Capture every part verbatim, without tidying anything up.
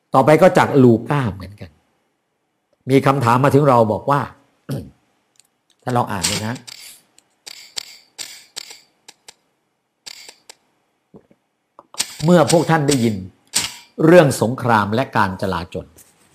ต่อไปก็จากลูก้าเหมือนกันมีคำถามมาถึงเราบอกว่า ถ้าเราอ่านเลยนะเมื่อพวกท่านได้ยินเรื่องสงครามและการจลาจล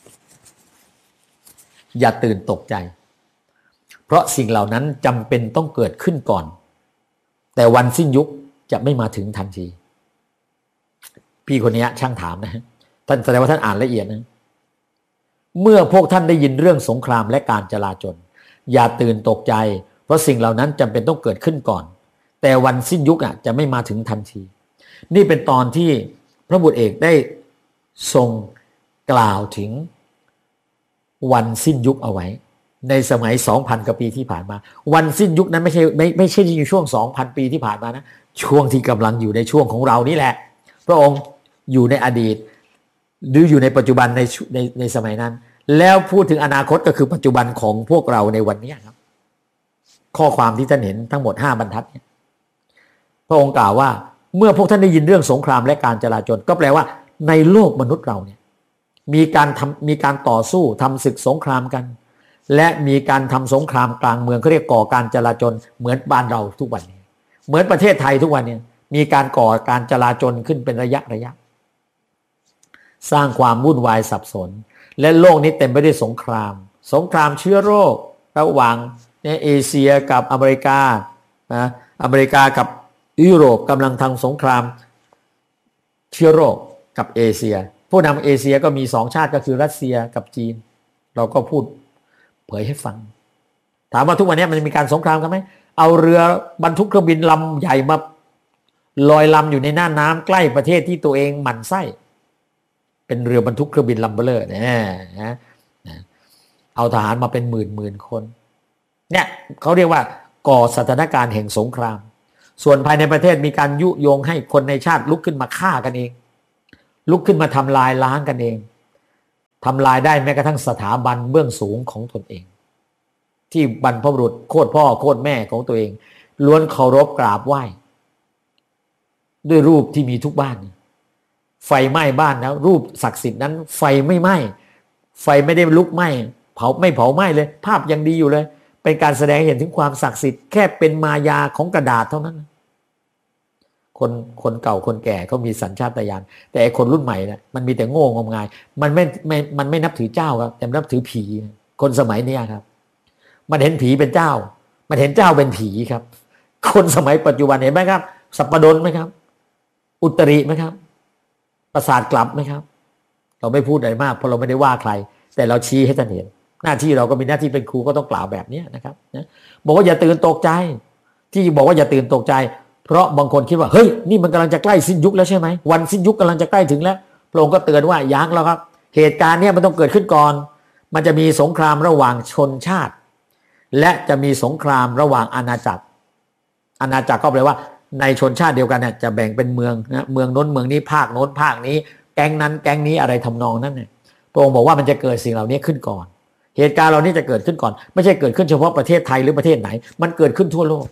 อย่าตื่นตกใจเพราะสิ่งเหล่านั้นจำเป็นต้องเกิดขึ้นก่อนแต่วันสิ้นยุคจะไม่มาถึงทันทีพี่คนนี้ช่างถามนะท่านแสดงว่าท่านอ่านละเอียดนะเมื่อพวกท่านได้ยินเรื่องสงครามและการจลาจลอย่าตื่นตกใจเพราะสิ่งเหล่านั้นจำเป็นต้องเกิดขึ้นก่อนแต่วันสิ้นยุคอ่ะจะไม่มาถึงทันทีนี่เป็นตอนที่พระบุตรเอกได้ทรงกล่าวถึงวันสิ้นยุคเอาไว้ในสมัย สองพัน กว่าปีที่ผ่านมาวันสิ้นยุคนั้นไม่ใช่ไม่ไม่ใช่ในช่วง สองพัน ปีที่ผ่านมานะช่วงที่กำลังอยู่ในช่วงของเรานี่แหละพระองค์อยู่ในอดีตหรืออยู่ในปัจจุบันในในในสมัยนั้นแล้วพูดถึงอนาคตก็คือปัจจุบันของพวกเราในวันนี้ครับข้อความที่ท่านเห็นทั้งหมดห้าบรรทัดเนี่ยพระองค์กล่าวว่าเมื่อพวกท่านได้ยินเรื่องสงครามและการจลาจลก็แปลว่าในโลกมนุษย์เราเนี่ยมีการทำมีการต่อสู้ทำศึกสงครามกันและมีการทำสงครามกลางเมืองเขาเรียกก่อการจลาจลเหมือนบ้านเราทุกวันนี้เหมือนประเทศไทยทุกวันนี้มีการก่อการจลาจลขึ้นเป็นระยะระยะสร้างความวุ่นวายสับสนและโลกนี้เต็มไปด้วยสงครามสงครามเชื้อโรคระหว่างเอเชียกับอเมริกานะอเมริกากับยุโรปกำลังทำสงครามเชื้อโรคกับเอเชียผู้นำเอเชียก็มีสองชาติก็คือรัสเซียกับจีนเราก็พูดเผยให้ฟังถามว่าทุกวันนี้มันมีการสงครามกันไหมเอาเรือบรรทุกเครื่องบินลำใหญ่มาลอยลำอยู่ในหน้าน้ำใกล้ประเทศที่ตัวเองหมั่นไส้เป็นเรือบรรทุกเครื่องบินลำเบลอเนี่ยนะเอาทหารมาเป็นหมื่นหมื่นคนเนี่ยเขาเรียกว่าก่อสถานการณ์แห่งสงครามส่วนภายในประเทศมีการยุยงให้คนในชาติลุกขึ้นมาฆ่ากันเองลุกขึ้นมาทำลายล้างกันเองทำลายได้แม้กระทั่งสถาบันเบื้องสูงของตนเองที่บรรพบุรุษโคตรพ่อโคตรแม่ของตัวเองล้วนเคารพกราบไหว้ด้วยรูปที่มีทุกบ้านไฟไหม้บ้านแล้วรูปศักดิ์สิทธิ์นั้นไฟไม่ไหม้ไฟไม่ได้ลุกไหม้เผาไม่เผาไหม้เลยภาพยังดีอยู่เลยเป็นการแสดงเห็นถึงความศักดิ์สิทธิ์แค่เป็นมายาของกระดาษเท่านั้นคนคนเก่าคนแก่เขามีสัญชาตญาณแต่ไอ้คนรุ่นใหม่เนี่ยมันมีแต่โง่งมงายมันไม่ไม่มันไม่นับถือเจ้าครับแต่นับถือผีคนสมัยนี้ครับมันเห็นผีเป็นเจ้ามันเห็นเจ้าเป็นผีครับคนสมัยปัจจุบันเห็นไหมครับสัปปดลไหมครับอุตริไหมครับประสาทกลับไหมครับเราไม่พูดอะไรมากเพราะเราไม่ได้ว่าใครแต่เราชี้ให้ท่านเห็นหน้าที่เราก็มีหน้าที่เป็นครูก็ต้องกล่าวแบบนี้นะครับนะบอกว่าอย่าตื่นตกใจที่บอกว่าอย่าตื่นตกใจเพราะบางคนคิดว่าเฮ้ยนี่มันกำลังจะใกล้สิ้นยุคแล้วใช่ไหมวันสิ้นยุคกำลังจะใกล้ถึงแล้วพระองค์ก็เตือนว่ายังแล้วครับเหตุการณ์นี้มันต้องเกิดขึ้นก่อนมันจะมีสงครามระหว่างชนชาติและจะมีสงครามระหว่างอาณาจักรอาณาจักรก็แปลว่าในชนชาติเดียวกันเนี่ยจะแบ่งเป็นเมืองนะเมืองโน้นเมืองนี้ภาคโน้นภาคนี้แก๊งนั้นแก๊งนี้อะไรทำนองนั้นเนี่ยพระองค์บอกว่ามันจะเกิดสิ่งเหล่านี้ขึ้นก่อนเหตุการณ์เหล่านี้จะเกิดขึ้นก่อนไม่ใช่เกิดขึ้นเฉพาะประเทศไทยหรือประเทศไหนมันเกิดขึ้นทั่วโลก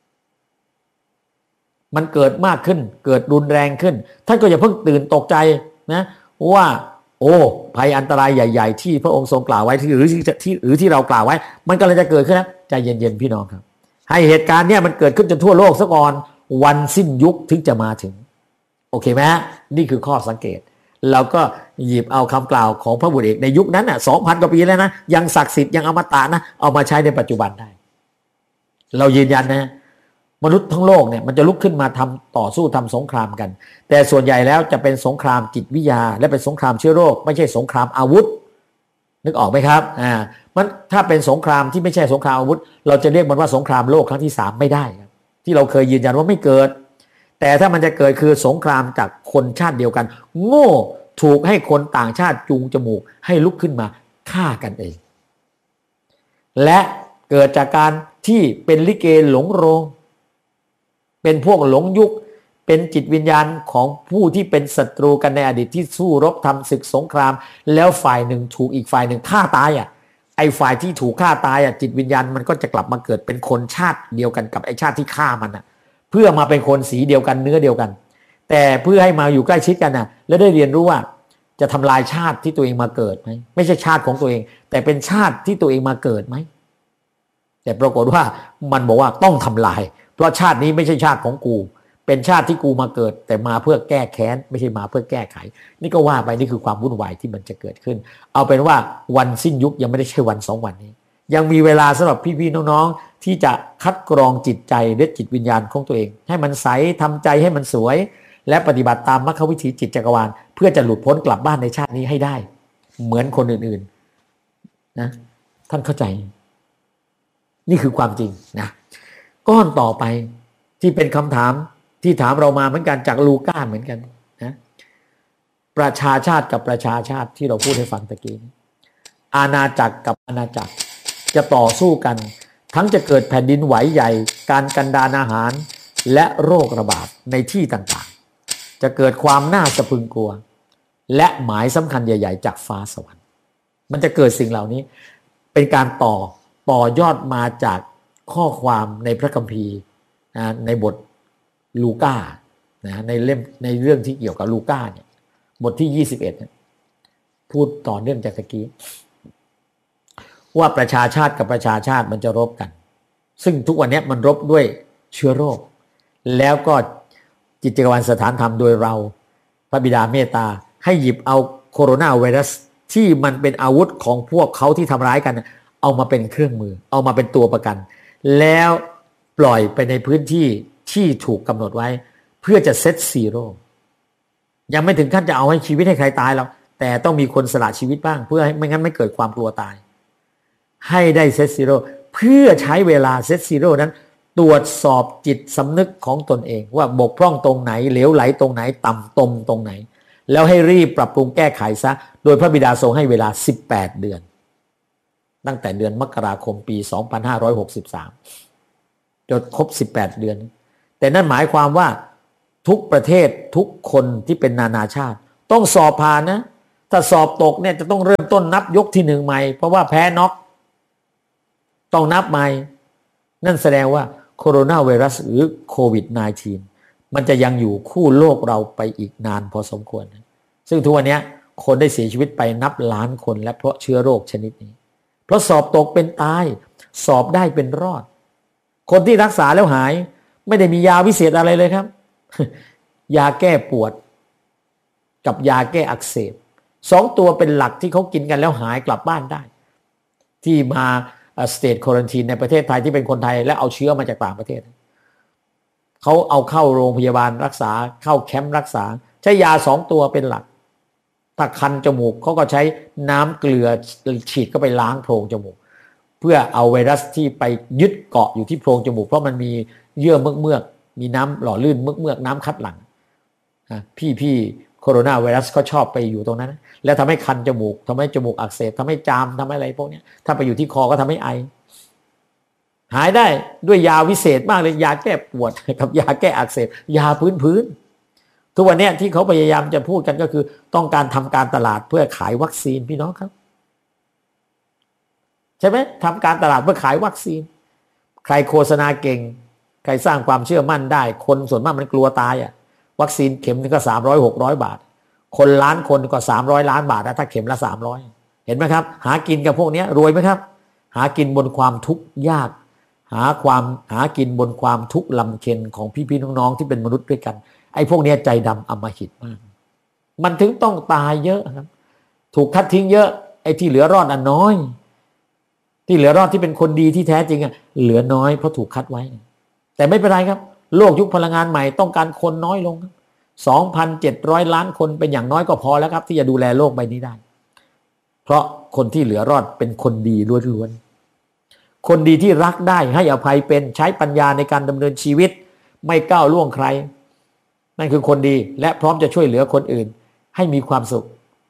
มันเกิดมากขึ้นเกิดรุนแรงขึ้นท่านก็อย่าเพิ่งตื่นตกใจนะว่าโอ้ภัยอันตรายใหญ่ๆที่พระองค์ทรงกล่าวไว้ที่หรือที่หรือที่เรากล่าวไว้มันกำลังจะเกิดขึ้นนะใจเย็นๆพี่น้องครับให้เหตุการณ์เนี้ยมันเกิดขึ้นจนทั่วโลกซะก่อนวันสิ้นยุคถึงจะมาถึงโอเคไหมนี่คือข้อสังเกตเราก็หยิบเอาคำกล่าวของพระบุตรเอกในยุคนั้นอ่ะสองพันกว่าปีแล้วนะยังศักดิ์สิทธิ์ยังอมตะนะเอามาใช้ในปัจจุบันได้เรายืนยันนะมนุษย์ทั้งโลกเนี่ยมันจะลุกขึ้นมาทำต่อสู้ทำสงครามกันแต่ส่วนใหญ่แล้วจะเป็นสงครามจิตวิทยาและเป็นสงครามเชื้อโรคไม่ใช่สงครามอาวุธนึกออกไหมครับอ่ามันถ้าเป็นสงครามที่ไม่ใช่สงครามอาวุธเราจะเรียกมันว่าสงครามโลกครั้งที่สามไม่ได้ครับที่เราเคยยืนยันว่าไม่เกิดแต่ถ้ามันจะเกิดคือสงครามจากคนชาติเดียวกันโง่ถูกให้คนต่างชาติจูงจมูกให้ลุกขึ้นมาฆ่ากันเองและเกิดจากการที่เป็นลิเกหลงโรงเป็นพวกหลงยุคเป็นจิตวิญญาณของผู้ที่เป็นศัตรูกันในอดีตที่สู้รบทำศึกสงครามแล้วฝ่ายหนึ่งถูกอีกฝ่ายหนึ่งฆ่าตายอ่ะไอ้ฝ่ายที่ถูกฆ่าตายอ่ะจิตวิญญาณมันก็จะกลับมาเกิดเป็นคนชาติเดียวกันกับไอ้ชาติที่ฆ่ามันอ่ะเพื่อมาเป็นคนสีเดียวกันเนื้อเดียวกันแต่เพื่อให้มาอยู่ใกล้ชิดกันน่ะแล้วได้เรียนรู้ว่าจะทำลายชาติที่ตัวเองมาเกิดไหมไม่ใช่ชาติของตัวเองแต่เป็นชาติที่ตัวเองมาเกิดไหมแต่ปรากฏว่ามันบอกว่าต้องทำลายเพราะชาตินี้ไม่ใช่ชาติของกูเป็นชาติที่กูมาเกิดแต่มาเพื่อแก้แค้นไม่ใช่มาเพื่อแก้ไขนี่ก็ว่าไปนี่คือความวุ่นวายที่มันจะเกิดขึ้นเอาเป็นว่าวันสิ้นยุคยังไม่ได้ใช่วันสองวันนี้ยังมีเวลาสำหรับพี่ๆน้องๆที่จะคัดกรองจิตใจและจิตวิญญาณของตัวเองให้มันใสทำใจให้มันสวยและปฏิบัติตามมรรควิถีจิตจักรวาลเพื่อจะหลุดพ้นกลับบ้านในชาตินี้ให้ได้เหมือนคนอื่นๆนะท่านเข้าใจนี่คือความจริงนะก้อนต่อไปที่เป็นคำถามที่ถามเรามาเหมือนกันจากลูก้าเหมือนกันนะประชาชาติกับประชาชาติที่เราพูดให้ฟังตะกี้อาณาจักรกับอาณาจักรจะต่อสู้กันทั้งจะเกิดแผ่นดินไหวใหญ่การกันดารอาหารและโรคระบาดในที่ต่างๆจะเกิดความน่าสะพรึงกลัวและหมายสำคัญใหญ่ๆจากฟ้าสวรรค์มันจะเกิดสิ่งเหล่านี้เป็นการต่อต่อยอดมาจากข้อความในพระคัมภีร์นะในบทลูกานะในเล่มในเรื่องที่เกี่ยวกับลูกาเนี่ยบทที่ยี่สิบเอ็ดพูดต่อเนื่องจากตะกี้ว่าประชาชาติกับประชาชาติมันจะรบกันซึ่งทุกวันนี้มันรบด้วยเชื้อโรคแล้วก็จิตจักรวาลสถานธรรมโดยเราพระบิดาเมตตาให้หยิบเอาโคโรนาไวรัสที่มันเป็นอาวุธของพวกเขาที่ทำร้ายกันเอามาเป็นเครื่องมือเอามาเป็นตัวประกันแล้วปล่อยไปในพื้นที่ที่ถูกกำหนดไว้เพื่อจะเซตซีโร่ยังไม่ถึงขั้นจะเอาให้ชีวิตให้ใครตายหรอกแต่ต้องมีคนสละชีวิตบ้างเพื่อให้ไม่งั้นไม่เกิดความกลัวตายให้ได้เซตซีโร่เพื่อใช้เวลาเซตซีโร่นั้นตรวจสอบจิตสำนึกของตนเองว่าบกพร่องตรงไหนเหลวไหลตรงไหนต่ำตมตรงไหนแล้วให้รีบปรับปรุงแก้ไขซะโดยพระบิดาทรงให้เวลาสิบแปดเดือนตั้งแต่เดือนมกราคมปีสองพันห้าร้อยหกสิบสามจนครบสิบแปดเดือนแต่นั่นหมายความว่าทุกประเทศทุกคนที่เป็นนานาชาติต้องสอบผ่านนะถ้าสอบตกเนี่ยจะต้องเริ่มต้นนับยกที่หนึ่งใหม่เพราะว่าแพ้น็อกต้องนับใหม่นั่นแสดงว่าโคโรนาไวรัสหรือโควิด สิบเก้า มันจะยังอยู่คู่โลกเราไปอีกนานพอสมควรนะซึ่งทุกวันนี้คนได้เสียชีวิตไปนับล้านคนและเพราะเชื้อโรคชนิดนี้เพราะสอบตกเป็นตายสอบได้เป็นรอดคนที่รักษาแล้วหายไม่ได้มียาวิเศษอะไรเลยครับ ยาแก้ปวดกับยาแก้อักเสบสองตัวเป็นหลักที่เขากินกันแล้วหายกลับบ้านได้ที่มาสเตทควอรันทีนในประเทศไทยที่เป็นคนไทยและเอาเชื้อมาจากต่างประเทศเขาเอาเข้าโรงพยาบาลรักษาเข้าแคมป์รักษาใช้ยาสองตัวเป็นหลักถ้าคันจมูกเขาก็ใช้น้ำเกลือฉีดเข้าไปล้างโพรงจมูกเพื่อเอาไวรัสที่ไปยึดเกาะอยู่ที่โพรงจมูกเพราะมันมีเยื่อเมือกเมือกมีน้ำหล่อลื่นเมือกเมือกน้ำคัดหลั่งพี่พี่โคโรนาไวรัสเขาชอบไปอยู่ตรงนั้นแล้วทำให้คันจมูกทำให้จมูกอักเสบทำให้จามทำให้อะไรพวกนี้ถ้าไปอยู่ที่คอก็ทำให้ไอหายได้ด้วยยาวิเศษมากเลยยาแก้ปวดกับยาแก้อักเสบยาพื้นพื้นทุกวันนี้ที่เขาพยายามจะพูดกันก็คือต้องการทำการตลาดเพื่อขายวัคซีนพี่น้องครับใช่ไหมทำการตลาดเพื่อขายวัคซีนใครโฆษณาเก่งใครสร้างความเชื่อมั่นได้คนส่วนมากมันกลัวตายอ่ะวัคซีนเข็มนึงก็สามร้อย หกร้อยบาทคนล้านคนก็สามร้อยล้านบาทนะถ้าเข็มละสามร้อยเห็นไหมครับหากินกับพวกนี้รวยไหมครับหากินบนความทุกข์ยากหาความหากินบนความทุกข์ลำเค็ญของพี่ๆน้องๆที่เป็นมนุษย์ด้วยกันไอ้พวกนี้ใจดำอำมหิตมากมันถึงต้องตายเยอะครับถูกคัดทิ้งเยอะไอ้ที่เหลือรอดอ่ะน้อยที่เหลือรอดที่เป็นคนดีที่แท้จริงอ่ะเหลือน้อยเพราะถูกคัดไว้แต่ไม่เป็นไรครับโลกยุคพลังงานใหม่ต้องการคนน้อยลง สองพันเจ็ดร้อย ล้านคนเป็นอย่างน้อยก็พอแล้วครับที่จะดูแลโลกใบนี้ได้เพราะคนที่เหลือรอดเป็นคนดีล้วนๆคนดีที่รักได้ให้อภัยเป็นใช้ปัญญาในการดำเนินชีวิตไม่ก้าวล่วงใครนั่นคือคนดีและพร้อมจะช่วยเหลือคนอื่นให้มีความสุข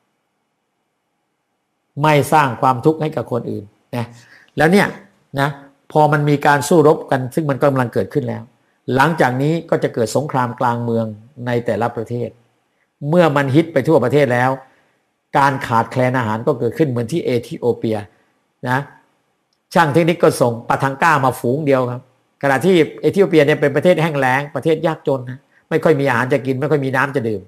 ไม่สร้างความทุกข์ให้กับคนอื่นนะแล้วเนี่ยนะพอมันมีการสู้รบกันซึ่งมันกำลังเกิดขึ้นแล้วหลังจากนี้ก็จะเกิดสงครามกลางเมืองในแต่ละประเทศเมื่อมันฮิตไปทั่วประเทศแล้วการขาดแคลนอาหารก็เกิดขึ้นเหมือนที่เอธิโอเปียนะช่างเทคนิคก็ส่งปาทังก้ามาฝูงเดียวครับขณะที่เอธิโอเปียเนี่ยเป็นประเทศแห้งแล้งประเทศยากจนนะไม่ค่อยมีอาหารจะกินไม่ค่อยมีน้ำจะดื่ม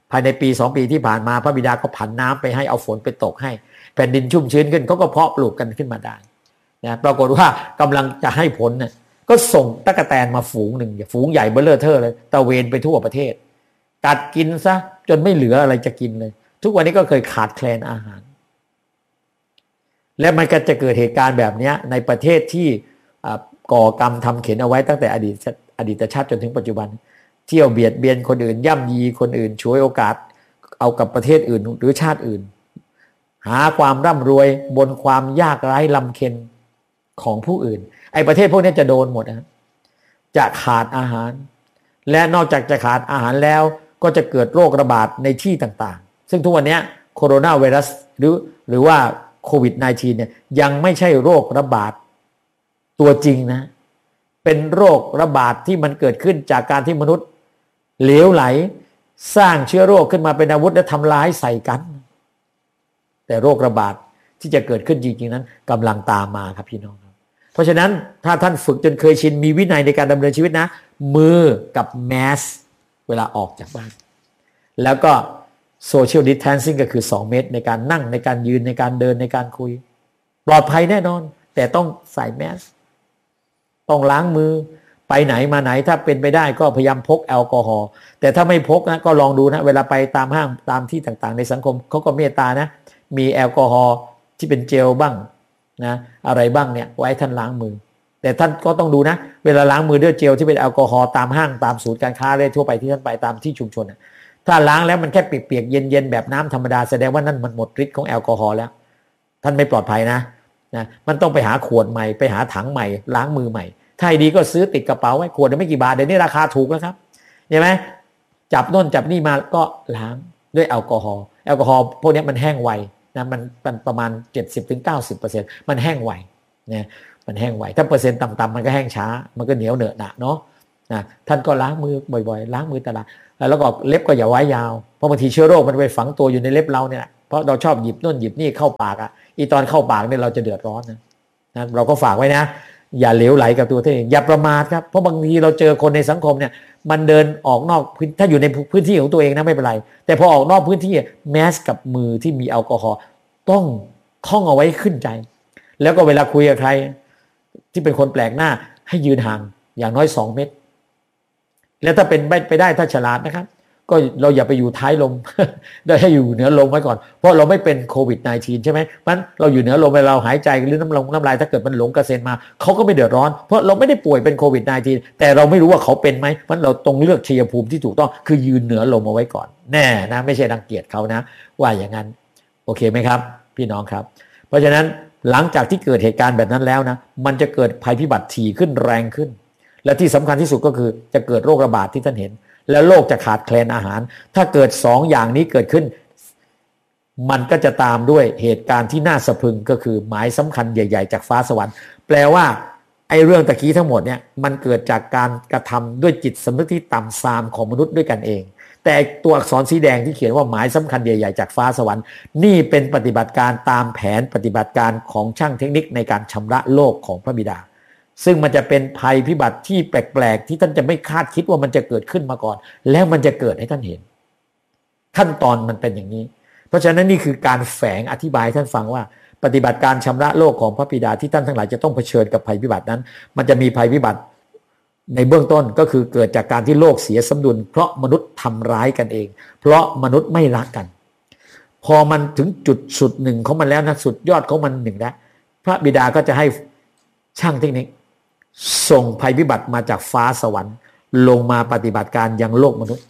ภายในปีสองปีที่ผ่านมาพระบิดาก็ผันน้ำไปให้เอาฝนไปตกให้แผ่นดินชุ่มชื้นขึ้นเขาก็เพาะปลูกกันขึ้นมาได้นะปรากฏว่ากำลังจะให้ผลเนี่ยก็ส่งตั๊กแตนมาฝูงหนึ่งฝูงใหญ่เบ้อเร่อเทอะเลยตะเวนไปทั่วประเทศกัดกินซะจนไม่เหลืออะไรจะกินเลยทุกวันนี้ก็เคยขาดแคลนอาหารและมันก็จะเกิดเหตุการณ์แบบนี้ในประเทศที่ก่อกรรมทำเข็นเอาไว้ตั้งแต่อดีตอดีตชาติจนถึงปัจจุบันเที่ยวเบียดเบียนคนอื่นย่ำยีคนอื่นฉวยโอกาสเอากับประเทศอื่นหรือชาติอื่นหาความร่ำรวยบนความยากไร้ลำเค็ญของผู้อื่นไอ้ประเทศพวกนี้จะโดนหมดนะจะขาดอาหารและนอกจากจะขาดอาหารแล้วก็จะเกิดโรคระบาดในที่ต่างๆซึ่งทุกวันนี้โคโรนาไวรัสหรือหรือว่าโควิด สิบเก้า เนี่ยยังไม่ใช่โรคระบาดตัวจริงนะเป็นโรคระบาดที่มันเกิดขึ้นจากการที่มนุษย์เหลวไหลสร้างเชื้อโรคขึ้นมาเป็นอาวุธและทำร้ายใส่กันแต่โรคระบาดที่จะเกิดขึ้นจริงๆนั้นกำลังตามมาครับพี่น้องครับเพราะฉะนั้นถ้าท่านฝึกจนเคยชินมีวินัยในการดำเนินชีวิตนะมือกับแมสเวลาออกจากบ้านแล้วก็โซเชียลดิสแทนซิ่งก็คือสองเมตรในการนั่งในการยืนในการเดินในการคุยปลอดภัยแน่นอนแต่ต้องใส่แมสต้องล้างมือไปไหนมาไหนถ้าเป็นไปได้ก็พยายามพกแอลกอฮอล์แต่ถ้าไม่พกนะก็ลองดูนะเวลาไปตามห้างตามที่ต่างๆในสังคมเขาก็เมตตานะมีแอลกอฮอล์ที่เป็นเจลบ้างนะอะไรบ้างเนี่ยไว้ท่านล้างมือแต่ท่านก็ต้องดูนะเวลาล้างมือด้วยเจลที่เป็นแอลกอฮอล์ตามห้างตามศูนย์การค้าเลยทั่วไปที่ท่านไปตามที่ชุมชนนะถ้าล้างแล้วมันแค่เปียกๆเย็นๆแบบน้ำธรรมดาแสดงว่านั่นมันหมดฤทธิ์ของแอลกอฮอล์แล้วท่านไม่ปลอดภัยนะนะมันต้องไปหาขวดใหม่ไปหาถังใหม่ล้างมือใหม่ถ้าดีก็ซื้อติดกระเป๋าไว้ขวดไม่กี่บาทเดี๋ยวนี้ราคาถูกแล้วครับเห็นไหมจับโน่นจับนี่มาก็ล้างด้วยแอลกอฮอล์แอลกอฮอล์พวกนี้มันแห้งไวนะมันมันประมาณ เจ็ดสิบถึงเก้าสิบเปอร์เซ็นต์ มันแห้งไวเนี่ยมันแห้งไวถ้าเปอร์เซ็นต์ต่ำๆมันก็แห้งช้ามันก็เหนียวเหนอะหนะเนาะนะท่านก็ล้างมือบ่อยๆล้างมือตลอดแล้วก็เล็บก็อย่าไว้ยาวเพราะบางทีเชื้อโรคมันไปฝังตัวอยู่ในเล็บเราเนี่ยเพราะเราชอบหยิบโน่นหยิบนี่เข้าปากอ่ะอีตอนเข้าปากเนี่ยเราจะเดือดร้อนนะนะเราก็ฝากไว้นะอย่าเหลวไหลกับตัวเองอย่าประมาทครับเพราะบางทีเราเจอคนในสังคมเนี่ยมันเดินออกนอกถ้าอยู่ในพื้นที่ของตัวเองนะไม่เป็นไรแต่พอออกนอกพื้นที่แมสกับมือที่มีแอลกอฮอล์ต้องท่องเอาไว้ขึ้นใจแล้วก็เวลาคุยกับใครที่เป็นคนแปลกหน้าให้ยืนห่างอย่างน้อยสองเมตรแล้วถ้าเป็นไปได้ถ้าฉลาดนะครับก็เราอย่าไปอยู่ท้ายลม ได้ให้อยู่เหนือลมไว้ก่อนเพราะเราไม่เป็นโควิด สิบเก้า ใช่ไหมมันเราอยู่เหนือลมเวลาเราหายใจหรือน้ำลงน้ำลายถ้าเกิดมันหลงกระเซ็นมาเขาก็ไม่เดือดร้อนเพราะเราไม่ได้ป่วยเป็นโควิด สิบเก้า แต่เราไม่รู้ว่าเขาเป็นไหมมันเราต้องเลือกชัยภูมิที่ถูกต้องคือยืนเหนือลมเอาไว้ก่อนแน่นะไม่ใช่รังเกียจเขานะว่าอย่างนั้นโอเคไหมครับพี่น้องครับเพราะฉะนั้นหลังจากที่เกิดเหตุการณ์แบบนั้นแล้วนะมันจะเกิดภัยพิบัติถี่ขึ้นแรงขึ้นและที่สำคัญที่สุดก็คือจะเกิดโรคระบาดที่ท่านเห็นแล้วโลกจะขาดแคลนอาหารถ้าเกิดสองอย่างนี้เกิดขึ้นมันก็จะตามด้วยเหตุการณ์ที่น่าสะพรึงก็คือหมายสำคัญใหญ่ๆจากฟ้าสวรรค์แปลว่าไอ้เรื่องตะกี้ทั้งหมดเนี่ยมันเกิดจากการกระทำด้วยจิตสำนึกที่ต่ำทรามของมนุษย์ด้วยกันเองแต่ตัวอักษรสีแดงที่เขียนว่าหมายสำคัญใหญ่ๆจากฟ้าสวรรค์นี่เป็นปฏิบัติการตามแผนปฏิบัติการของช่างเทคนิคในการชำระโลกของพระบิดาซึ่งมันจะเป็นภัยพิบัติที่แปลกๆที่ท่านจะไม่คาดคิดว่ามันจะเกิดขึ้นมาก่อนแล้วมันจะเกิดให้ท่านเห็นขั้นตอนมันเป็นอย่างนี้เพราะฉะนั้นนี่คือการแฝงอธิบายท่านฟังว่าปฏิบัติการชำระโลกของพระบิดาที่ท่านทั้งหลายจะต้องเผชิญกับภัยพิบัตินั้นมันจะมีภัยพิบัติในเบื้องต้นก็คือเกิดจากการที่โลกเสียสมดุลเพราะมนุษย์ทำร้ายกันเองเพราะมนุษย์ไม่รักกันพอมันถึงจุดสุดหนึ่งของมันแล้วนะสุดยอดของมันหนึ่งแล้วพระบิดาก็จะให้ช่างเทคนิคส่งภัยพิบัติมาจากฟ้าสวรรค์ลงมาปฏิบัติการยังโลกมนุษย์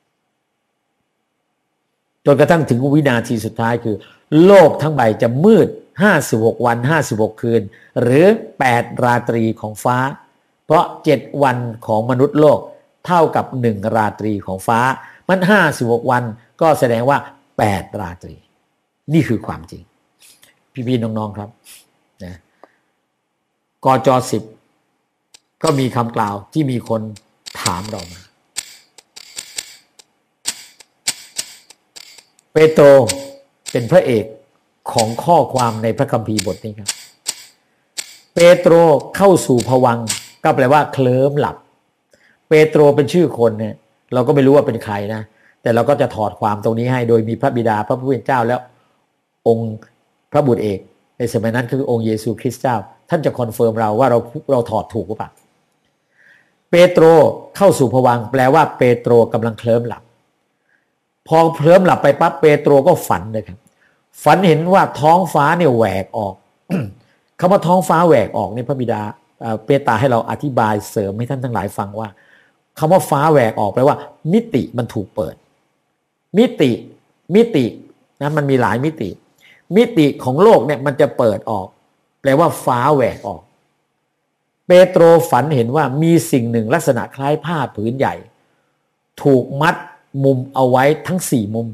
จนกระทั่งถึงวินาทีสุดท้ายคือโลกทั้งใบจะมืดห้าสิบหกวันห้าสิบหกคืนหรือแปดราตรีของฟ้าเพราะเจ็ดวันของมนุษย์โลกเท่ากับหนึ่งราตรีของฟ้ามันห้าสิบหกวันก็แสดงว่าแปดราตรีนี่คือความจริงพี่ๆน้องๆครับนะกจสิบก็มีคำกล่าวที่มีคนถามเรามาเปโตรเป็นพระเอกของข้อความในพระคัมภีร์บทนี้ครับเปโตรเข้าสู่ภวังค์ก็แปลว่าเคลิ้มหลับเปโตรเป็นชื่อคนเนี่ยเราก็ไม่รู้ว่าเป็นใครนะแต่เราก็จะถอดความตรงนี้ให้โดยมีพระบิดาพระผู้เป็นเจ้าแล้วองค์พระบุตรเอกในสมัยนั้นคือองค์เยซูคริสต์เจ้าท่านจะคอนเฟิร์มเราว่าเราเราถอดถูกหรือเปล่าเปโตรเข้าสู่ภวังค์แปลว่าเปโตรกำลังเคลิ้มหลับพอเคลิ้มหลับไปปั๊บเปโตรก็ฝันเลยครับฝันเห็นว่าท้องฟ้าเนี่ยแหวกออก คำว่าท้องฟ้าแหวกออกนี่พระบิดาเปตาให้เราอธิบายเสริมให้ท่านทั้งหลายฟังว่าคำว่าฟ้าแหวกออกแปลว่ามิติมันถูกเปิดมิติมิตินะมันมีหลายมิติมิติของโลกเนี่ยมันจะเปิดออกแปลว่าฟ้าแหวกออกเปโตรฝันเห็นว่ามีสิ่งหนึ่งลักษณะคล้ายผ้าผืนใหญ่ถูกมัดมุมเอาไว้ทั้งสี่มุม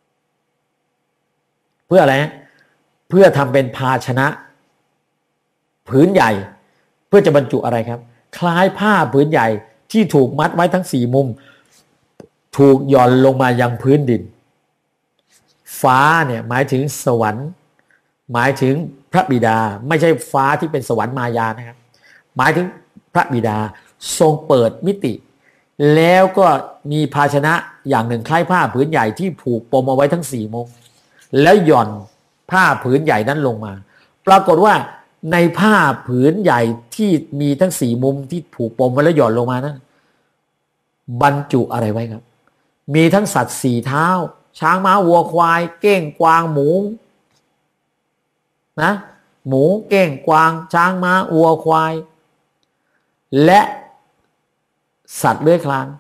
เพื่ออะไรเพื่อทำเป็นภาชนะผืนใหญ่เพื่อจะบรรจุอะไรครับคล้ายผ้าผืนใหญ่ที่ถูกมัดไว้ทั้งสี่มุมถูกหย่อนลงมายังพื้นดินฟ้าเนี่ยหมายถึงสวรรค์หมายถึงพระบิดาไม่ใช่ฟ้าที่เป็นสวรรค์มายานะครับหมายถึงพระบิดาทรงเปิดมิติแล้วก็มีภาชนะอย่างหนึ่งคล้ายผ้าผืนใหญ่ที่ผูกปมเอาไว้ทั้งสี่มุมแล้วหย่อนผ้าผืนใหญ่นั้นลงมาปรากฏว่าในผ้าผืนใหญ่ที่มีทั้งสี่มุมที่ผูกปมไว้แล้วหย่อนลงมานั้นบรรจุอะไรไว้ครับมีทั้งสัตว์สี่เท้าช้างม้าวัวควายเก้งกวางหมูนะหมูเก้งกวางช้างม้าวัวควายและสัตว์เลื้อยคลาน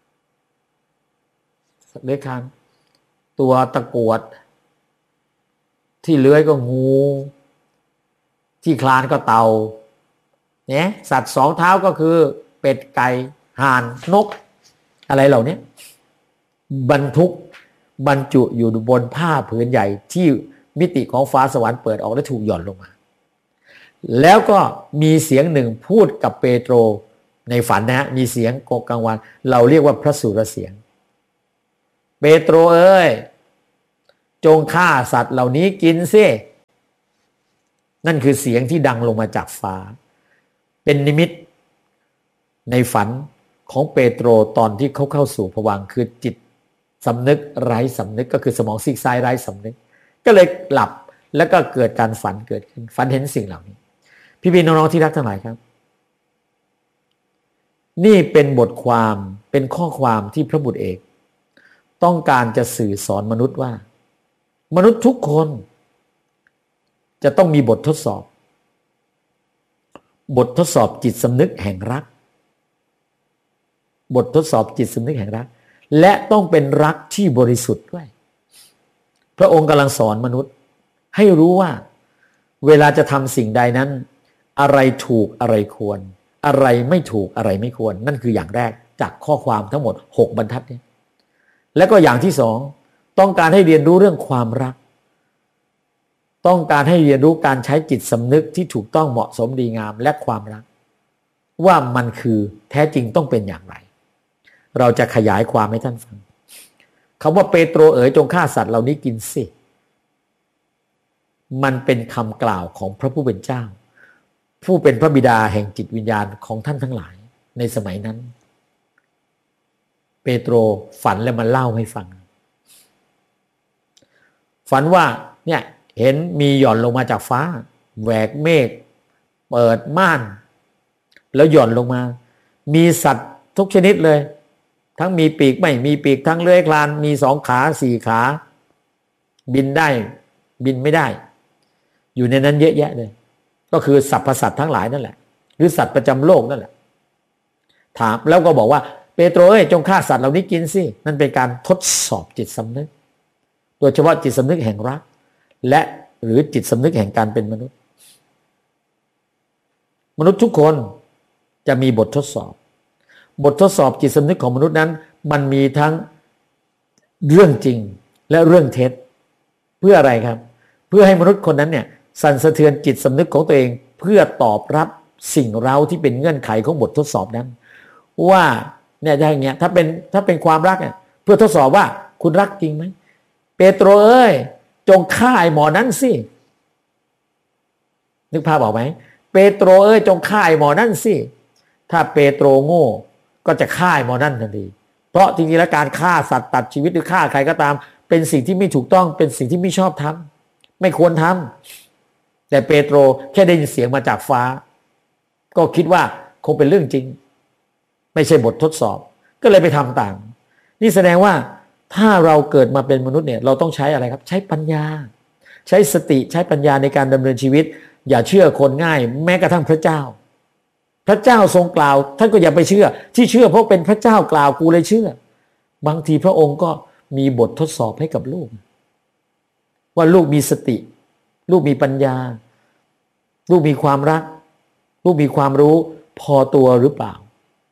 สัตว์เลื้อยคลานตัวตะกรวดที่เลื้อยก็งูที่คลานก็เต่าเนี่ยสัตว์สองเท้าก็คือเป็ดไก่ห่านนกอะไรเหล่านี้บรรทุกบรรจุอยู่บนผ้าผืนใหญ่ที่มิติของฟ้าสวรรค์เปิดออกและถูกหย่อนลงมาแล้วก็มีเสียงหนึ่งพูดกับเปโตรในฝันนะฮะมีเสียงโกกลางวันเราเรียกว่าพระสุรเสียงเปโตรเอ้ยจงฆ่าสัตว์เหล่านี้กินสินั่นคือเสียงที่ดังลงมาจากฟ้าเป็นนิมิตในฝันของเปโตรตอนที่เขาเข้าสู่ภวังค์คือจิตสำนึกไร้สำนึกก็คือสมองซีกซ้ายไร้สำนึกก็เลยหลับแล้วก็เกิดการฝันเกิดขึ้นฝันเห็นสิ่งเหล่านี้พี่ๆน้องๆที่รักทั้งหลายครับนี่เป็นบทความเป็นข้อความที่พระบุตรเอกต้องการจะสื่อสอนมนุษย์ว่ามนุษย์ทุกคนจะต้องมีบททดสอบบททดสอบจิตสำนึกแห่งรักบททดสอบจิตสำนึกแห่งรักและต้องเป็นรักที่บริสุทธิ์ด้วยพระองค์กำลังสอนมนุษย์ให้รู้ว่าเวลาจะทำสิ่งใดนั้นอะไรถูกอะไรควรอะไรไม่ถูกอะไรไม่ควรนั่นคืออย่างแรกจากข้อความทั้งหมดหกบรรทัดนี้และก็อย่างที่สองต้องการให้เรียนรู้เรื่องความรักต้องการให้เรียนรู้การใช้จิตสำนึกที่ถูกต้องเหมาะสมดีงามและความรักว่ามันคือแท้จริงต้องเป็นอย่างไรเราจะขยายความให้ท่านฟังคำว่าเปโตรเอ๋ยจงฆ่าสัตว์เหล่านี้กินสิมันเป็นคำกล่าวของพระผู้เป็นเจ้าผู้เป็นพระบิดาแห่งจิตวิญญาณของท่านทั้งหลายในสมัยนั้นเปโตรฝันแล้วมาเล่าให้ฟังฝันว่าเนี่ยเห็นมีหย่อนลงมาจากฟ้าแหวกเมฆเปิดม่านแล้วหย่อนลงมามีสัตว์ทุกชนิดเลยทั้งมีปีกไม่มีปีกทั้งเลื้อยคลานมีสองขาสี่ขาบินได้บินไม่ได้อยู่ในนั้นเยอะแยะเลยก็คือสรรพสัตว์ทั้งหลายนั่นแหละหรือสัตว์ประจำโลกนั่นแหละถามแล้วก็บอกว่าเปโตรเอ้ยจงฆ่าสัตว์เหล่านี้กินสินั่นเป็นการทดสอบจิตสำนึกโดยเฉพาะจิตสำนึกแห่งรักและหรือจิตสำนึกแห่งการเป็นมนุษย์มนุษย์ทุกคนจะมีบททดสอบบททดสอบจิตสำนึกของมนุษย์นั้นมันมีทั้งเรื่องจริงและเรื่องเท็จเพื่ออะไรครับเพื่อให้มนุษย์คนนั้นเนี่ยสั่นสะเทือนจิตสำนึกของตัวเองเพื่อตอบรับสิ่งเร้าที่เป็นเงื่อนไขของบททดสอบนั้นว่าเนี่ยถ้าอย่างเงี้ยถ้าเป็นถ้าเป็นความรักเนี่ยเพื่อทดสอบว่าคุณรักจริงไหมเปโตรเอ้ยจงฆ่าไอ้หมอนั้นสินึกภาพออกไหมเปโตรเอ้ยจงฆ่าไอ้หมอนั่นสิถ้าเปโตรโง่ก็จะฆ่าไอ้หมอนั่นทันทีเพราะจริงๆแล้วการฆ่าสัตว์ตัดชีวิตหรือฆ่าใครก็ตามเป็นสิ่งที่ไม่ถูกต้องเป็นสิ่งที่ไม่ชอบทำไม่ควรทำแต่เปโตรแค่ได้ยินเสียงมาจากฟ้าก็คิดว่าคงเป็นเรื่องจริงไม่ใช่บททดสอบก็เลยไปทำตามนี่แสดงว่าถ้าเราเกิดมาเป็นมนุษย์เนี่ยเราต้องใช้อะไรครับใช้ปัญญาใช้สติใช้ปัญญาในการดำเนินชีวิตอย่าเชื่อคนง่ายแม้กระทั่งพระเจ้าพระเจ้าทรงกล่าวท่านก็อย่าไปเชื่อที่เชื่อเพราะเป็นพระเจ้ากล่าวกูเลยเชื่อบางทีพระองค์ก็มีบททดสอบให้กับลูกว่าลูกมีสติลูกมีปัญญาลูกมีความรักลูกมีความรู้พอตัวหรือเปล่า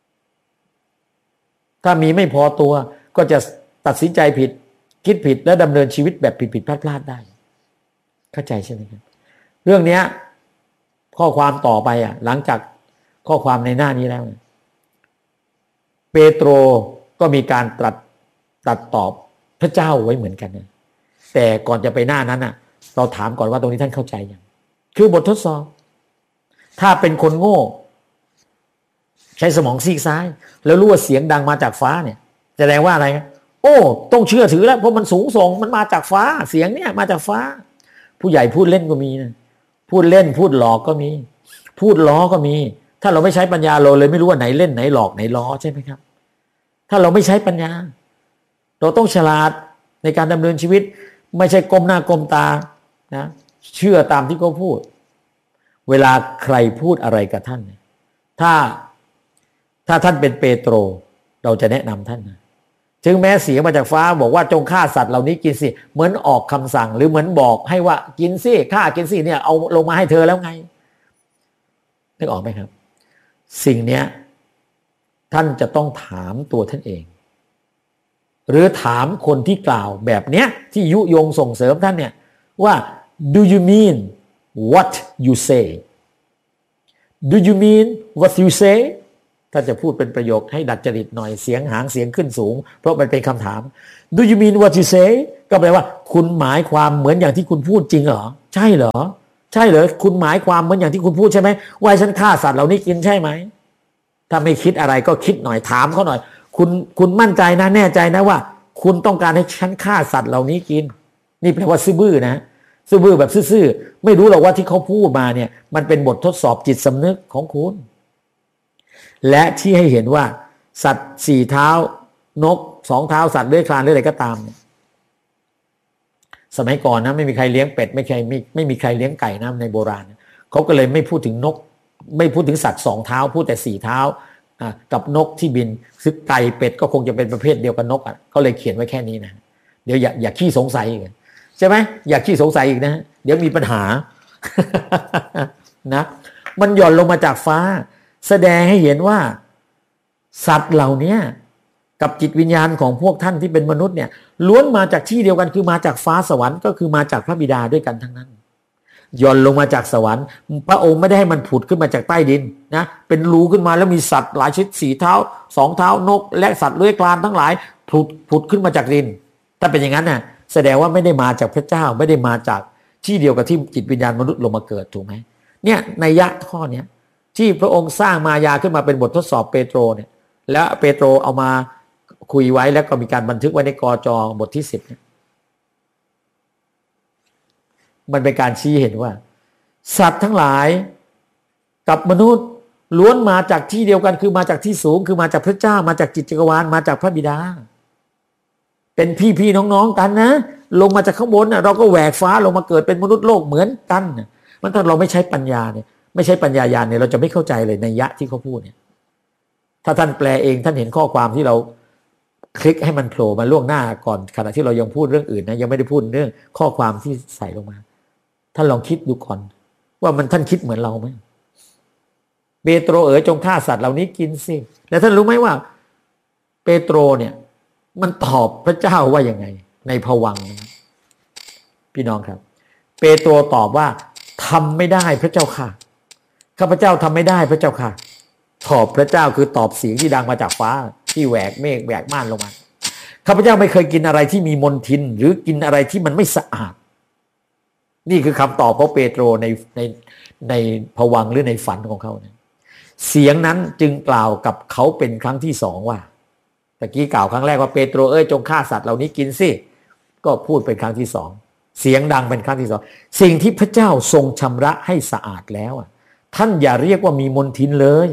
ถ้ามีไม่พอตัวก็จะตัดสินใจผิดคิดผิดและดำเนินชีวิตแบบผิดๆพลาดๆได้เข้าใจใช่ไหมครับเรื่องนี้ข้อความต่อไปอ่ะหลังจากข้อความในหน้านี้แล้วเปโตรก็มีการตรัสตัดตอบพระเจ้าไว้เหมือนกันนะแต่ก่อนจะไปหน้านั้นอ่ะเราถามก่อนว่าตรงนี้ท่านเข้าใจยังคือบททดสอบถ้าเป็นคนโง่ใช้สมองซีกซ้ายแล้วรู้ว่าเสียงดังมาจากฟ้าเนี่ยแสดงว่าอะไรโอ้ต้องเชื่อถือแล้วเพราะมันสูงส่งมันมาจากฟ้าเสียงเนี่ยมาจากฟ้าผู้ใหญ่พูดเล่นก็มีนะพูดเล่นพูดหลอกก็มีพูดล้อก็มีถ้าเราไม่ใช้ปัญญาเราเลยไม่รู้ว่าไหนเล่นไหนหลอกไหนล้อใช่ไหมครับถ้าเราไม่ใช้ปัญญาเราต้องฉลาดในการดำเนินชีวิตไม่ใช่ก้มหน้าก้มตานะเชื่อตามที่เขาพูดเวลาใครพูดอะไรกับท่านถ้าถ้าท่านเป็นเปโตรเราจะแนะนำท่านนะถึงแม้เสียงมาจากฟ้าบอกว่าจงฆ่าสัตว์เหล่านี้กินสิเหมือนออกคำสั่งหรือเหมือนบอกให้ว่ากินสิฆ่ากินสิเนี่ยเอาลงมาให้เธอแล้วไงนึกออกไหมครับสิ่งเนี้ยท่านจะต้องถามตัวท่านเองหรือถามคนที่กล่าวแบบเนี้ยที่ยุยงส่งเสริมท่านเนี่ยว่า do you mean what you say do you mean what you say ถ้าจะพูดเป็นประโยคให้ดัดจริตหน่อยเสียงหางเสียงขึ้นสูงเพราะมันเป็นคำถาม do you mean what you say ก็แปลว่าคุณหมายความเหมือนอย่างที่คุณพูดจริงเหรอใช่เหรอใช่เหรอคุณหมายความเหมือนอย่างที่คุณพูดใช่ไหมว่าฉันฆ่าสัตว์เหล่านี้กินใช่ไหมถ้าไม่คิดอะไรก็คิดหน่อยถามเขาหน่อยคุณคุณมั่นใจนะแน่ใจนะว่าคุณต้องการให้ฉันฆ่าสัตว์เหล่านี้กินนี่แปลว่าซื่อบื้อนะซื่อบื้อแบบซื่อๆไม่รู้หรอกว่าที่เขาพูดมาเนี่ยมันเป็นบททดสอบจิตสำนึกของคุณและที่ให้เห็นว่าสัตว์สี่เท้านกสองเท้าสัตว์เลื้อยคลานหรืออะไรก็ตามสมัยก่อนนะไม่มีใครเลี้ยงเป็ดไม่ใครไม่ไม่มีใครเลี้ยงไก่นะในโบราณเขาก็เลยไม่พูดถึงนกไม่พูดถึงสัตว์สองเท้าพูดแต่สี่เท้ากับนกที่บินซึ่งไก่เป็ดก็คงจะเป็นประเภทเดียวกับนกอ่ะเขาเลยเขียนไว้แค่นี้นะเดี๋ยวอย่าอย่าขี้สงสัยอีกใช่ไหมอย่าขี้สงสัยอีกนะเดี๋ยวมีปัญหา นะมันหย่อนลงมาจากฟ้าแสดงให้เห็นว่าสัตว์เหล่านี้กับจิตวิญญาณของพวกท่านที่เป็นมนุษย์เนี่ยล้วนมาจากที่เดียวกันคือมาจากฟ้าสวรรค์ก็คือมาจากพระบิดาด้วยกันทั้งนั้นย่อนลงมาจากสวรรค์พระองค์ไม่ได้ให้มันผุดขึ้นมาจากใต้ดินนะเป็นรูขึ้นมาแล้วมีสัตว์หลายชนิดสี่เท้าสองเท้านกและสัตว์เลื้อยคลานทั้งหลายผุดผุดขึ้นมาจากดินถ้าเป็นอย่างนั้นน่ะแสดงว่าไม่ได้มาจากพระเจ้าไม่ได้มาจากที่เดียวกับที่จิตวิญญาณมนุษย์ลงมาเกิดถูกไหมเนี่ยนัยยะข้อเนี้ยที่พระองค์สร้างมายาขึ้นมาเป็นบททดสอบเปโตรเนี่ยแล้วเปโตรเอามาคุยไว้แล้วก็มีการบันทึกไว้ในกจบทที่สิบเนี่ยมันเป็นการชี้เห็นว่าสัตว์ทั้งหลายกับมนุษย์ล้วนมาจากที่เดียวกันคือมาจากที่สูงคือมาจากพระเจ้ามาจากจิตจักรวาลมาจากพระบิดาเป็นพี่ๆน้องๆกันนะลงมาจากข้างบนนะเราก็แหวกฟ้าลงมาเกิดเป็นมนุษย์โลกเหมือนกันนะมันถ้าเราไม่ใช้ปัญญาเนี่ยไม่ใช้ปัญญาญาณเนี่ยเราจะไม่เข้าใจเลยนัยยะที่เขาพูดเนี่ยถ้าท่านแปลเองท่านเห็นข้อความที่เราคลิกให้มันโผล่มาล่วงหน้าก่อนขณะที่เรายังพูดเรื่องอื่นนะยังไม่ได้พูดเรื่องข้อความที่ใส่ลงมาท่านลองคิดดูก่อนว่ามันท่านคิดเหมือนเราไหมเปโตรเอ๋ยจงฆ่าสัตว์เหล่านี้กินสิแล้วท่านรู้ไหมว่าเปโตรเนี่ยมันตอบพระเจ้าว่ายังไงในภวังค์นะพี่น้องครับเปโตรตอบว่าทำไม่ได้พระเจ้าค่ะข้าพเจ้าทำไม่ได้พระเจ้าค่ะตอบพระเจ้าคือตอบเสียงที่ดังมาจากฟ้าที่แหวกเมฆแหวกม่านลงมาข้าพเจ้าไม่เคยกินอะไรที่มีมลทินหรือกินอะไรที่มันไม่สะอาดนี่คือคำตอบของเปโตรในในในภวังค์หรือในฝันของเขาเนี่ยเสียงนั้นจึงกล่าวกับเขาเป็นครั้งที่สองว่าตะกี้กล่าวครั้งแรกว่าเปโตรเอ้ยจงฆ่าสัตว์เหล่านี้กินสิก็พูดเป็นครั้งที่สองเสียงดังเป็นครั้งที่สองสิ่งที่พระเจ้าทรงชำระให้สะอาดแล้วท่านอย่าเรียกว่ามีมลทินเลย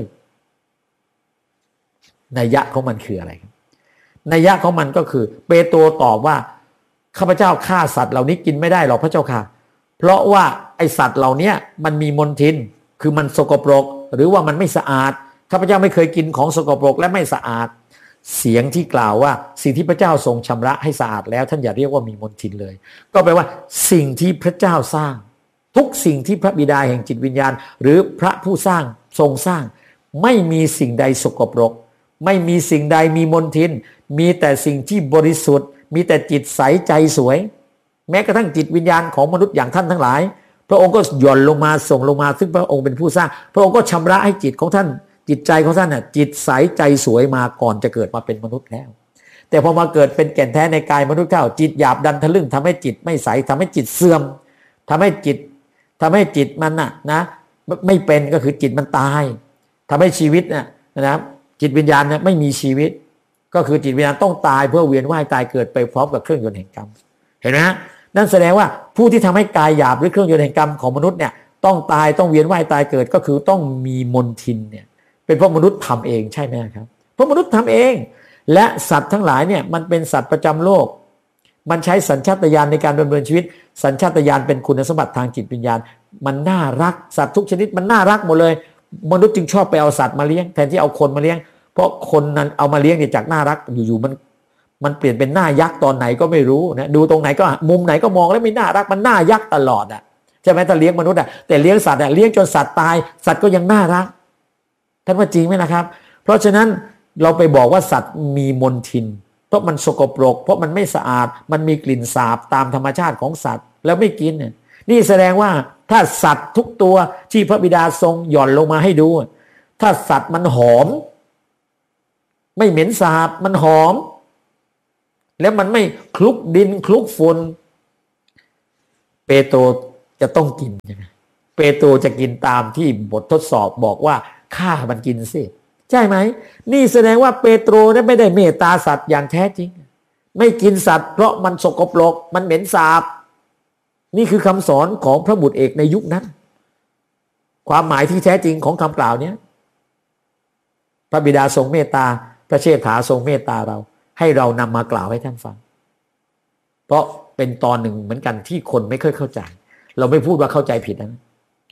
นัยยะของมันคืออะไรนัยยะของมันก็คือเปโตรตอบว่าข้าพเจ้าฆ่าสัตว์เหล่านี้กินไม่ได้หรอกพระเจ้าค่ะเพราะว่าไอสัตว์เหล่านี้มันมีมลทินคือมันสกปรกหรือว่ามันไม่สะอาดข้าพเจ้าไม่เคยกินของสกปรกและไม่สะอาดเสียงที่กล่าวว่าสิ่งที่พระเจ้าทรงชำระให้สะอาดแล้วท่านอย่าเรียกว่ามีมลทินเลยก็แปลว่าสิ่งที่พระเจ้าสร้างทุกสิ่งที่พระบิดาแห่งจิตวิญญาณหรือพระผู้สร้างทรงสร้างไม่มีสิ่งใดสกปรกไม่มีสิ่งใดมีมลทินมีแต่สิ่งที่บริสุทธิ์มีแต่จิตใสใจสวยแม้กระทั่งจิตวิญญาณของมนุษย์อย่างท่านทั้งหลายพระองค์ก็หย่อนลงมาส่งลงมาซึ่งพระองค์เป็นผู้สร้างพระองค์ก็ชำระให้จิตของท่านจิตใจของท่านน่ะจิตใสใจสวยมาก่อนจะเกิดมาเป็นมนุษย์แล้วแต่พอมาเกิดเป็นแก่นแท้ในกายมนุษย์เข้าจิตหยาบดันทะลึ่งทำให้จิตไม่ใสทำให้จิตเสื่อมทำให้จิตทำให้จิตมันน่ะนะไม่เป็นก็คือจิตมันตายทำให้ชีวิตน่ะนะจิตวิญญาณเนี่ยไม่มีชีวิตก็คือจิตวิญญาณต้องตายเพื่อเวียนว่ายตายเกิดไปพร้อมกับเครื่องยนต์แห่งกรรมเห็นไหมฮะนั่นแสดงว่าผู้ที่ทำให้กายหยาบหรือเครื่องยนต์แห่งกรรมของมนุษย์เนี่ยต้องตายต้องเวียนว่ายตายเกิดก็คือต้องมีมลทินเนี่ยเป็นเพราะมนุษย์ทำเองใช่ไหมครับเพราะมนุษย์ทำเองและสัตว์ทั้งหลายเนี่ยมันเป็นสัตว์ประจำโลกมันใช้สัญชาตญาณในการดำเนินชีวิตสัญชาตญาณเป็นคุณสมบัติทางจิตวิญญาณมันน่ารักสัตว์ทุกชนิดมันน่ารักหมดเลยมนุษย์จึงชอบไปเอาสัตว์มาเลี้ยงแทนที่เอาคนมาเลี้ยงเพราะคนนั้นเอามาเลี้ยงเนี่ยจากน่ารักอยู่ๆมันมันเปลี่ยนเป็นหน้ายักษ์ตอนไหนก็ไม่รู้นะดูตรงไหนก็มุมไหนก็มองแล้วไม่น่ารักมันหน้ายักษ์ตลอดอ่ะใช่ไหมถ้าเลี้ยงมนุษย์อ่ะแต่เลี้ยงสัตว์อ่ะเลี้ยงจนสัตว์ตายสัตว์ก็ยังน่ารักท่านว่าจริงไหมนะครับเพราะฉะนั้นเราไปบอกว่าสัตว์มีมลทินเพราะมันสกปรกเพราะมันไม่สะอาดมันมีกลิ่นสาบตามธรรมชาติของสัตว์แล้วไม่กินเนี่ยนี่แสดงว่าถ้าสัตว์ทุกตัวที่พระบิดาทรงหย่อนลงมาให้ดูถ้าสัตว์มันหอมไม่เหม็นสาบมันหอมแล้วมันไม่คลุกดินคลุกฝุ่นเปโตรจะต้องกินใช่ไหมเปโตรจะกินตามที่บททดสอบบอกว่าฆ่ามันกินสิใช่ไหมนี่แสดงว่าเปโตรนั้นไม่ได้เมตตาสัตว์อย่างแท้จริงไม่กินสัตว์เพราะมันสกปรกมันเหม็นสาบนี่คือคำสอนของพระบุตรเอกในยุคนั้นความหมายที่แท้จริงของคำกล่าวนี้พระบิดาทรงเมตตาพระเชษฐาทรงเมตตาเราให้เรานำมากล่าวให้ท่านฟังเพราะเป็นตอนหนึ่งเหมือนกันที่คนไม่ค่อยเข้าใจเราไม่พูดว่าเข้าใจผิดนะ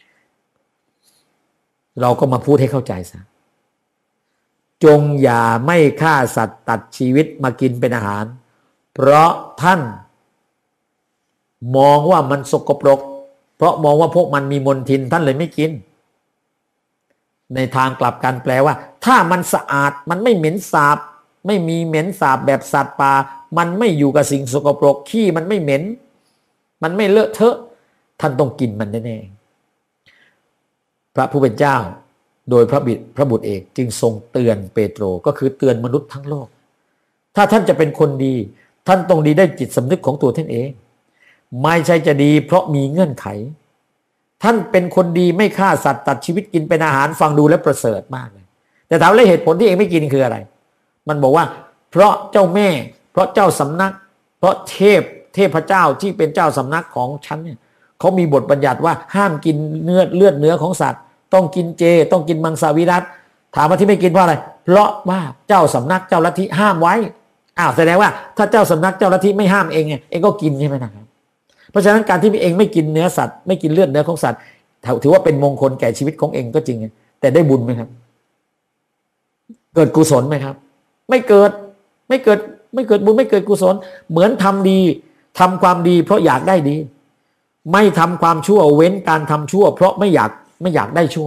เราก็มาพูดให้เข้าใจซะจงอย่าไม่ฆ่าสัตว์ตัดชีวิตมากินเป็นอาหารเพราะท่านมองว่ามันสกปรกเพราะมองว่าพวกมันมีมลทินท่านเลยไม่กินในทางกลับกันแปลว่าถ้ามันสะอาดมันไม่เหม็นสาบไม่มีเหม็นสาบแบบสัตว์ป่ามันไม่อยู่กับสิ่งสกปรกขี้มันไม่เหม็นมันไม่เลอะเทอะท่านต้องกินมันแน่ๆพระผู้เป็นเจ้าโดยพระบิดพระบุตรเอกจึงทรงเตือนเปโตรก็คือเตือนมนุษย์ทั้งโลกถ้าท่านจะเป็นคนดีท่านต้องดีได้จิตสำนึกของตัวท่านเองไม่ใช่จะดีเพราะมีเงื่อนไขท่านเป็นคนดีไม่ฆ่าสัตว์ตัดชีวิตกินเป็นอาหารฟังดูแล้วประเสริฐมากเลยแต่ถามเลยเหตุผลที่เองไม่กินคืออะไรมันบอกว่าเพราะเจ้าแม่เพราะเจ้าสำนักเพราะเทพเทพเจ้าที่เป็นเจ้าสำนักของฉันเนี่ยเขามีบทบัญญัติว่าห้ามกินเนื้อเลือดเนื้อของสัตว์ต้องกินเจต้องกินมังสวิรัติถามว่าที่ไม่กินเพราะอะไรเพราะว่าเจ้าสำนักเจ้าลัทธิห้ามไว้อ้าวแสดงว่าถ้าเจ้าสำนักเจ้าลัทธิไม่ห้ามเองไงเองก็กินใช่ไหมนะครับเพราะฉะนั้นการที่เองไม่กินเนื้อสัตว์ไม่กินเลือดเนื้อของสัตว์ถือว่าเป็นมงคลแก่ชีวิตของเองก็จริงแต่ได้บุญไหมครับเกิดกุศลไหมครับไม่เกิดไม่เกิดไม่เกิดบุญไม่เกิดกุศลเหมือนทำดีทำความดีเพราะอยากได้ดีไม่ทำความชั่วเว้นการทำชั่วเพราะไม่อยากไม่อยากได้ชั่ว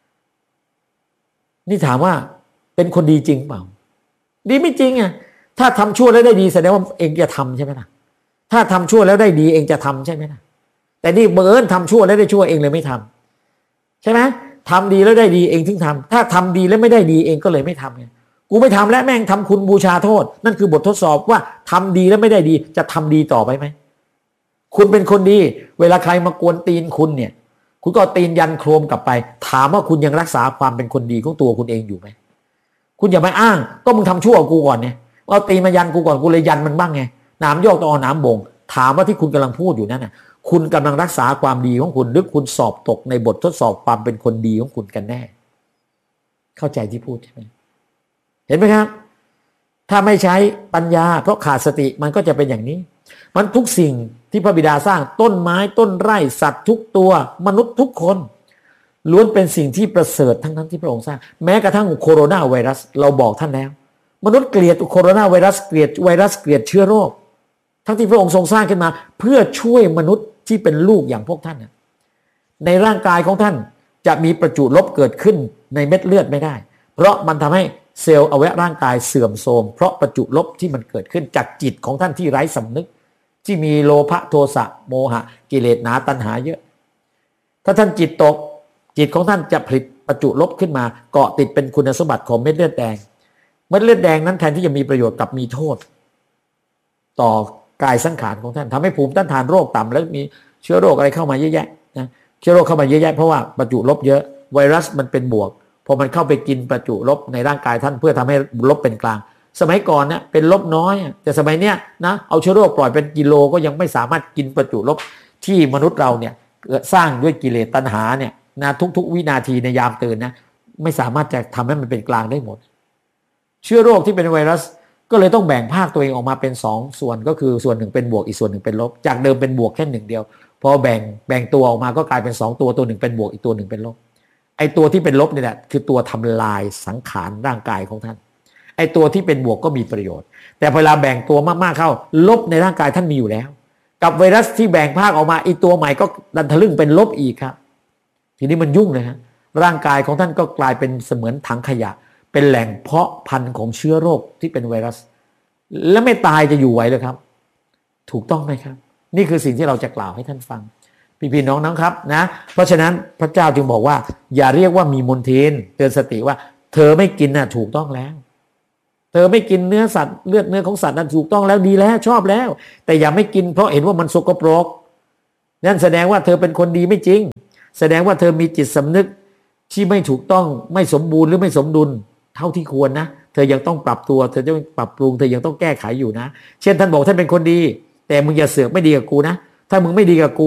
นี่ถามว่าเป็นคนดีจริงเปล่าดีไม่จริงไงถ้าทำชั่วแล้วได้ดีแสดงว่าเองจะทำใช่ไหมล่ะถ้าทำชั่วแล้วได้ดีเองจะทำใช่ไหมล่ะแต่นี่บังเอิญทำชั่วแล้วได้ชั่วเองเลยไม่ทำใช่ไหมทำดีแล้วได้ดีเองถึงทำถ้าทำดีแล้วไม่ได้ดีเองก็เลยไม่ทำไงกูไม่ทำแล้วแม่งทำคุณบูชาโทษนั่นคือบททดสอบว่าทำดีแล้วไม่ได้ดีจะทำดีต่อไปไหมคุณเป็นคนดีเวลาใครมากวนตีนคุณเนี่ยคุณก็ตีนยันโครมกลับไปถามว่าคุณยังรักษาความเป็นคนดีของตัวคุณเองอยู่ไหมคุณอย่าไปอ้างก็มึงทำชั่วกูก่อนเนี่ยเอาตีมายันกูก่อนกูเลยยันมันบ้างไงหนามโยกต่อหนามบ่งถามว่าที่คุณกำลังพูดอยู่นั่นน่ะคุณกำลังรักษาความดีของคุณหรือคุณสอบตกในบททดสอบความเป็นคนดีของคุณกันแน่เข้าใจที่พูดใช่ไหมเห็นไหมครับถ้าไม่ใช้ปัญญาเพราะขาดสติมันก็จะเป็นอย่างนี้มันทุกสิ่งที่พระบิดาสร้างต้นไม้ต้นไร่สัตว์ทุกตัวมนุษย์ทุกคนล้วนเป็นสิ่งที่ประเสริฐทั้งนั้นที่พระองค์สร้างแม้กระทั่งโคโรนาไวรัสเราบอกท่านแล้วมนุษย์เกลียดโคโรนาไวรัสเกลียดไวรัสเกลียดเชื้อโรคทั้งที่พระองค์ทรงสร้างขึ้นมาเพื่อช่วยมนุษย์ที่เป็นลูกอย่างพวกท่านในร่างกายของท่านจะมีประจุลบเกิดขึ้นในเม็ดเลือดไม่ได้เพราะมันทำให้เซลล์อวัยวะร่างกายเสื่อมโทรมเพราะประจุลบที่มันเกิดขึ้นจากจิตของท่านที่ไร้สำนึกที่มีโลภะโทสะโมหะกิเลสหนาตัณหาเยอะถ้าท่านจิตตกจิตของท่านจะผลิตประจุลบขึ้นมาเกาะติดเป็นคุณสมบัติของเม็ดเลือดแดงเม็ดเลือดแดงนั้นแทนที่จะมีประโยชน์กลับมีโทษต่อกายสังขารของท่านทำให้ภูมิต้านทานโรคต่ำแล้วมีเชื้อโรคอะไรเข้ามาเยอะแยะนะเชื้อโรคเข้ามาเยอะแยะเพราะว่าประจุลบเยอะไวรัสมันเป็นบวกพอมันเข้าไปกินประจุลบในร่างกายท่านเพื่อทำให้ลบเป็นกลางสมัยก่อนเนี่ยเป็นลบน้อยแต่สมัยเนี้ยนะเอาเชื้อโรคปล่อยเป็นกิโลก็ยังไม่สามารถกินประจุลบที่มนุษย์เราเนี่ยสร้างด้วยกิเลสตัณหาเนี่ยนะทุกๆวินาทีในยามตื่นนะไม่สามารถจะทำให้มันเป็นกลางได้หมดเชื้อโรคที่เป็นไวรัสก็เลยต้องแบ่งภาคตัวเองออกมาเป็นสองส่วนก็คือส่วนหนึ่งเป็นบวกอีกส่วนหนึ่งเป็นลบจากเดิมเป็นบวกแค่หนึ่งเดียวพอแบ่งแบ่งตัวออกมาก็กลายเป็นสองตัวตัวหนึ่งเป็นบวกอีกตัวหนึ่งเป็นลบไอ้ตัวที่เป็นลบนี่แหละคือตัวทำลายสังขารร่างกายของท่านไอ้ตัวที่เป็นบวกก็มีประโยชน์แต่เวลาแบ่งตัวมากๆเข้าลบในร่างกายท่านมีอยู่แล้วกับไวรัสที่แบ่งภาคออกมาอีกตัวใหม่ก็ดันทะลึ่งเป็นลบอีกครับทีนี้มันยุ่งเลยฮะร่างกายของท่านก็กลายเป็นเสมือนถังขยะเป็นแหล่งเพาะพันธุ์ของเชื้อโรคที่เป็นไวรัสแล้วไม่ตายจะอยู่ไหวเลยครับถูกต้องไหมครับนี่คือสิ่งที่เราจะกล่าวให้ท่านฟังพี่ๆน้องๆครับนะเพราะฉะนั้นพระเจ้าจึงบอกว่าอย่าเรียกว่ามีมนทินเตือนสติว่าเธอไม่กินน่ะถูกต้องแล้วเธอไม่กินเนื้อสัตว์เลือดเนื้อของสัตว์นั้นถูกต้องแล้วดีแล้วชอบแล้วแต่อย่าไม่กินเพราะเห็นว่ามันสกปรกนั่นแสดงว่าเธอเป็นคนดีไม่จริงแสดงว่าเธอมีจิตสำนึกที่ไม่ถูกต้องไม่สมบูรณ์หรือไม่สมดุลเท่าที่ควรนะเธอยังต้องปรับตัวเธอจะปรับปรุงเธอยังต้องแก้ไขอยู่นะเช่นท่านบอกท่านเป็นคนดีแต่มึงอย่าเสือกไม่ดีกับกูนะถ้ามึงไม่ดีกับกู